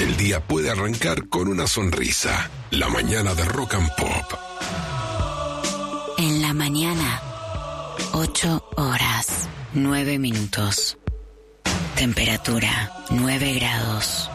El día puede arrancar con una sonrisa. La mañana de Rock and Pop. En la mañana, 8 horas, 9 minutos. Temperatura, 9 grados.